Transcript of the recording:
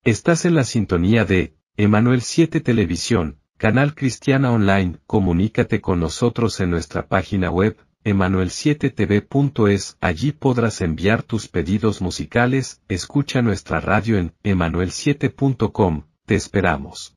Estás en la sintonía de Emanuel 7 Televisión, canal cristiana online. Comunícate con nosotros en nuestra página web, emanuel7tv.es. Allí podrás enviar tus pedidos musicales. Escucha nuestra radio en emanuel7.com. Te esperamos.